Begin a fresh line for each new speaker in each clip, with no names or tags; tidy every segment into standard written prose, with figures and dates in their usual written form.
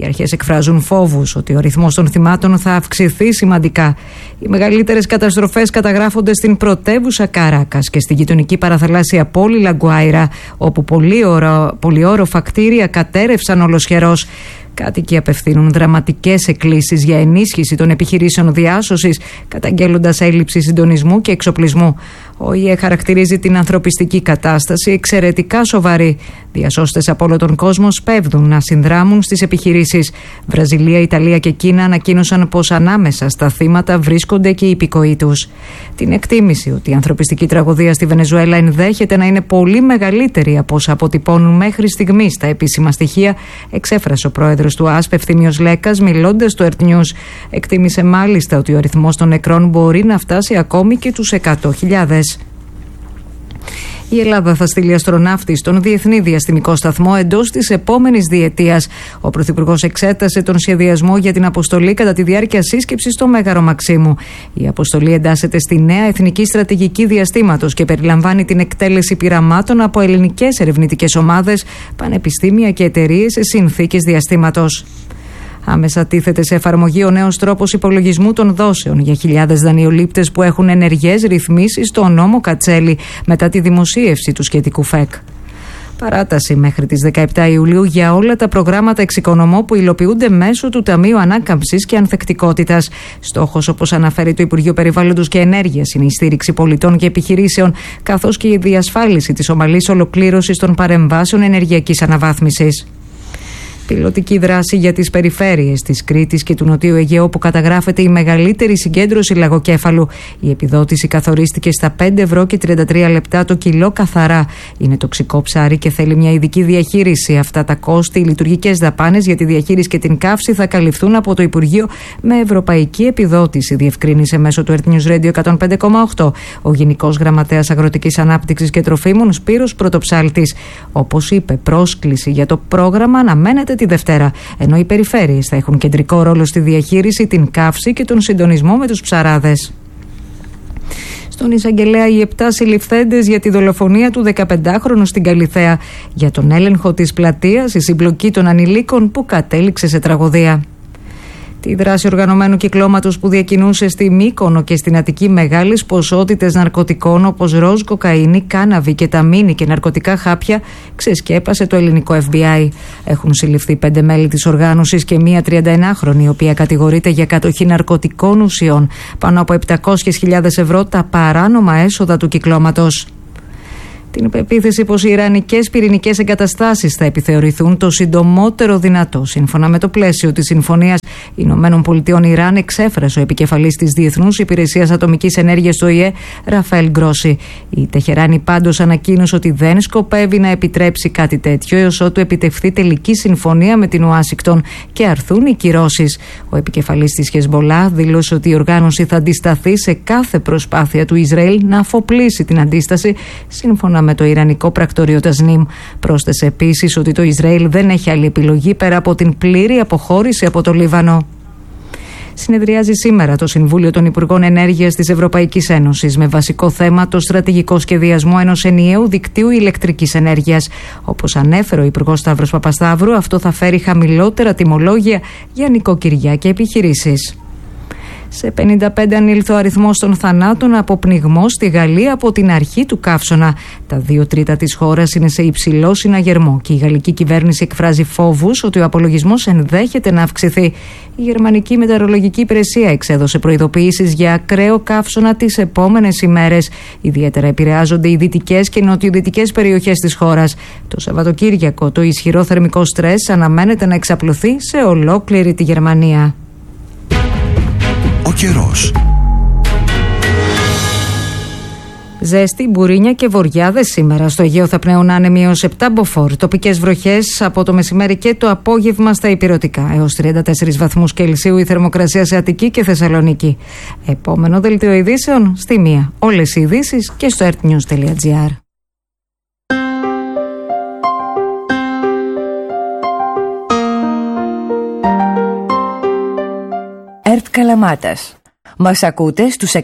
Οι αρχές εκφράζουν φόβους ότι ο αριθμός των θυμάτων θα αυξηθεί σημαντικά. Οι μεγαλύτερες καταστροφές καταγράφονται στην πρωτεύουσα Καράκας και στη γειτονική παραθαλάσσια πόλη Λαγκουάιρα, όπου πολυόροφα κτίρια κατέρευσαν ολοσχερώς. Κάτοικοι απευθύνουν δραματικές εκκλήσεις για ενίσχυση των επιχειρήσεων διάσωσης, καταγγέλλοντας έλλειψη συντονισμού και εξοπλισμού. Ο ΟΗΕ χαρακτηρίζει την ανθρωπιστική κατάσταση εξαιρετικά σοβαρή. Διασώστες από όλο τον κόσμο σπέβδουν να συνδράμουν στις επιχειρήσεις. Βραζιλία, Ιταλία και Κίνα ανακοίνωσαν πως ανάμεσα στα θύματα βρίσκονται και οι υπηκοοί τους. Την εκτίμηση ότι η ανθρωπιστική τραγωδία στη Βενεζουέλα ενδέχεται να είναι πολύ μεγαλύτερη από όσα αποτυπώνουν μέχρι στιγμής τα επίσημα στοιχεία, εξέφρασε ο πρόεδρος του ΑΣΠ, Ευθύμιος Λέκας, μιλώντας στο Earth News. Εκτίμησε μάλιστα ότι ο αριθμός των νεκρών μπορεί να φτάσει ακόμη και τους 100.000. Η Ελλάδα θα στείλει αστροναύτη στον Διεθνή Διαστημικό Σταθμό εντός της επόμενης διετίας. Ο Πρωθυπουργός εξέτασε τον σχεδιασμό για την αποστολή κατά τη διάρκεια σύσκεψης στο Μέγαρο Μαξίμου. Η αποστολή εντάσσεται στη νέα Εθνική Στρατηγική Διαστήματος και περιλαμβάνει την εκτέλεση πειραμάτων από ελληνικές ερευνητικές ομάδες, πανεπιστήμια και εταιρείες σε συνθήκες διαστήματος. Άμεσα τίθεται σε εφαρμογή ο νέος τρόπος υπολογισμού των δόσεων για χιλιάδες δανειολήπτες που έχουν ενεργές ρυθμίσεις στο νόμο Κατσέλη μετά τη δημοσίευση του σχετικού ΦΕΚ. Παράταση μέχρι τις 17 Ιουλίου για όλα τα προγράμματα εξοικονομώ που υλοποιούνται μέσω του Ταμείου Ανάκαμψης και Ανθεκτικότητας. Στόχος, όπως αναφέρει το Υπουργείο Περιβάλλοντος και Ενέργειας, είναι η στήριξη πολιτών και επιχειρήσεων, καθώς και η διασφάλιση της ομαλής ολοκλήρωσης των παρεμβάσεων ενεργειακής αναβάθμισης. Πιλωτική δράση για τις περιφέρειες της Κρήτης και του Νοτιού Αιγαίου, όπου καταγράφεται η μεγαλύτερη συγκέντρωση λαγοκέφαλου. Η επιδότηση καθορίστηκε στα 5 ευρώ και 33 λεπτά το κιλό καθαρά. Είναι τοξικό ψάρι και θέλει μια ειδική διαχείριση. Αυτά τα κόστη, οι λειτουργικές δαπάνες για τη διαχείριση και την καύση θα καλυφθούν από το Υπουργείο με ευρωπαϊκή επιδότηση, διευκρίνησε μέσω του Earth News Radio 105,8 ο Γενικός Γραμματέας Αγροτικής Ανάπτυξης και Τροφίμων Σπύρος Πρωτοψάλτης. Όπως είπε, πρόσκληση για το πρόγραμμα αναμένεται τη Δευτέρα, ενώ οι περιφέρειες θα έχουν κεντρικό ρόλο στη διαχείριση, την καύση και τον συντονισμό με τους ψαράδες. Στον εισαγγελέα οι 7 συλληφθέντες για τη δολοφονία του 15χρονου στην Καλιθέα, για τον έλεγχο της πλατείας, η συμπλοκή των ανηλίκων που κατέληξε σε τραγωδία. Τη δράση οργανωμένου κυκλώματος που διακινούσε στη Μύκονο και στην Αττική μεγάλες ποσότητες ναρκωτικών όπως ροζ, κοκαίνη, κάναβη, κεταμίνη και ναρκωτικά χάπια ξεσκέπασε το ελληνικό FBI. Έχουν συλληφθεί 5 μέλη της οργάνωσης και μία 31χρονη, η οποία κατηγορείται για κατοχή ναρκωτικών ουσιών. Πάνω από 700.000 ευρώ τα παράνομα έσοδα του κυκλώματος. Την υπεποίθηση πως οι ιρανικές πυρηνικές εγκαταστάσεις θα επιθεωρηθούν το συντομότερο δυνατό. Σύμφωνα με το πλαίσιο της Συμφωνίας Ηνωμένων Πολιτειών Ιράν, εξέφρασε ο επικεφαλής της Διεθνούς Υπηρεσίας Ατομικής Ενέργειας του ΟΗΕ, Ραφαέλ Γκρόσι. Η Τεχεράνη πάντως ανακοίνωσε ότι δεν σκοπεύει να επιτρέψει κάτι τέτοιο έως ότου επιτευχθεί τελική συμφωνία με την Ουάσιγκτον και αρθούν οι κυρώσεις. Ο επικεφαλής της Χεσμολάχ δήλωσε ότι η οργάνωση θα αντισταθεί σε κάθε προσπάθεια του Ισραήλ να αφοπλίσει την αντίσταση, σύμφωνα με το Ιρανικό πρακτορείο Τασνίμ. Πρόσθεσε επίσης ότι το Ισραήλ δεν έχει άλλη επιλογή πέρα από την πλήρη αποχώρηση από το Λίβανο. Συνεδριάζει σήμερα το Συμβούλιο των Υπουργών Ενέργειας της Ευρωπαϊκής Ένωσης με βασικό θέμα το στρατηγικό σχεδιασμό ενός ενιαίου δικτύου ηλεκτρικής ενέργειας. Όπως ανέφερε ο Υπουργός Σταύρος Παπασταύρου, αυτό θα φέρει χαμηλότερα τιμολόγια για νοικοκυριά και επιχειρήσεις. Σε 55 ανήλθε ο αριθμός των θανάτων από πνιγμό στη Γαλλία από την αρχή του καύσωνα. Τα 2 τρίτα της χώρας είναι σε υψηλό συναγερμό και η γαλλική κυβέρνηση εκφράζει φόβους ότι ο απολογισμός ενδέχεται να αυξηθεί. Η Γερμανική Μετεωρολογική Υπηρεσία εξέδωσε προειδοποιήσεις για ακραίο καύσωνα τις επόμενες ημέρες. Ιδιαίτερα επηρεάζονται οι δυτικές και νοτιοδυτικές περιοχές της χώρας. Το Σαββατοκύριακο το ισχυρό θερμικό στρες αναμένεται να εξαπλωθεί σε ολόκληρη τη Γερμανία.
Ο καιρός.
Ζέστη, μπουρίνια και βοριάδες σήμερα. Στο Αιγαίο θα πνέουν άνεμοι έως 7 μποφόρ. Τοπικές βροχές από το μεσημέρι και το απόγευμα στα ηπειρωτικά. Έως 34 βαθμούς Κελσίου η θερμοκρασία σε Αττική και Θεσσαλονίκη. Επόμενο δελτίο ειδήσεων στη 1. Όλες οι ειδήσεις και στο earthnews.gr.
ΕΡΤ Καλαμάτας. Μας ακούτε στους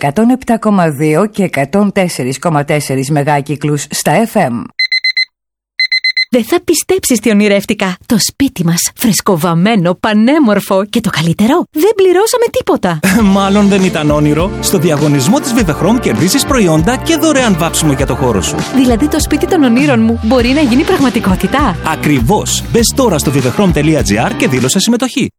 107,2 και 104,4 μεγάκυκλους στα FM.
Δεν θα πιστέψεις τι ονειρεύτηκα. Το σπίτι μας, φρεσκοβαμμένο, πανέμορφο και το καλύτερο, δεν πληρώσαμε τίποτα.
Μάλλον δεν ήταν όνειρο. Στο διαγωνισμό της Vivechrome κερδίζεις προϊόντα και δωρεάν βάψιμο για το χώρο σου.
Δηλαδή το σπίτι των ονείρων μου μπορεί να γίνει πραγματικότητα.
Ακριβώς. Μπες τώρα στο vivechrome.gr και δήλωσε συμμετοχή.